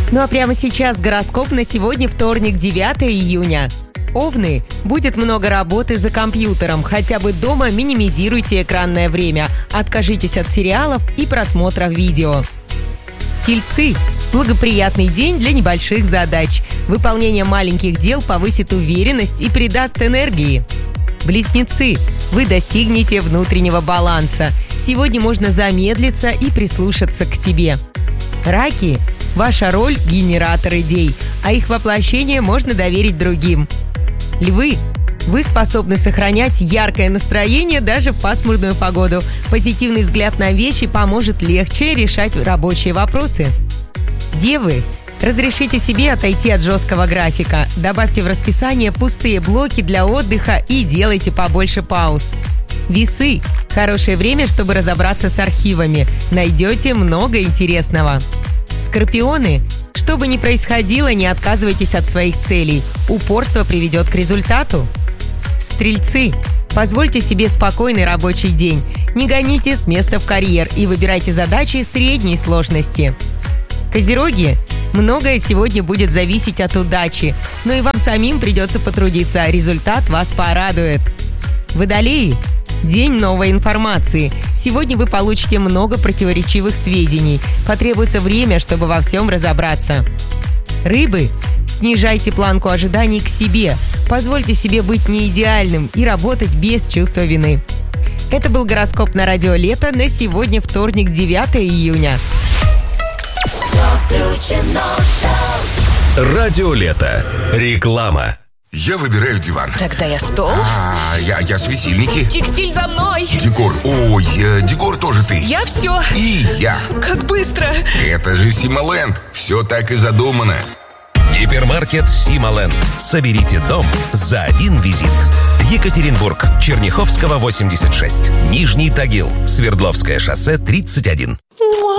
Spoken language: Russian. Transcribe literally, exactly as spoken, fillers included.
Ну а прямо сейчас гороскоп на сегодня, вторник, девятое июня. Овны. Будет много работы за компьютером. Хотя бы дома минимизируйте экранное время. Откажитесь от сериалов и просмотра видео. Тельцы. Благоприятный день для небольших задач. Выполнение маленьких дел повысит уверенность и придаст энергии. Близнецы. Вы достигнете внутреннего баланса. Сегодня можно замедлиться и прислушаться к себе. Раки. Ваша роль – генератор идей, а их воплощение можно доверить другим. Львы. Вы способны сохранять яркое настроение даже в пасмурную погоду. Позитивный взгляд на вещи поможет легче решать рабочие вопросы. Девы. Разрешите себе отойти от жесткого графика. Добавьте в расписание пустые блоки для отдыха и делайте побольше пауз. Весы. Хорошее время, чтобы разобраться с архивами. Найдете много интересного. Скорпионы. Что бы ни происходило, не отказывайтесь от своих целей. Упорство приведет к результату. Стрельцы. Позвольте себе спокойный рабочий день. Не гоните с места в карьер и выбирайте задачи средней сложности. Козероги. Многое сегодня будет зависеть от удачи, но и вам самим придется потрудиться, результат вас порадует. Водолеи. День новой информации. Сегодня вы получите много противоречивых сведений. Потребуется время, чтобы во всем разобраться. Рыбы. Снижайте планку ожиданий к себе. Позвольте себе быть неидеальным и работать без чувства вины. Это был гороскоп на Радио Лето на сегодня, вторник, девятое июня. Радио Лето. Реклама. Я выбираю диван. Тогда я стол. А, я, я светильники. Текстиль за мной. Декор. Ой, э, декор тоже ты. Я все. И я. Как быстро. Это же Симоленд. Все так и задумано. Гипермаркет Симоленд. Соберите дом за один визит. Екатеринбург, Черняховского, восемьдесят шесть. Нижний Тагил, Свердловское шоссе, тридцать один.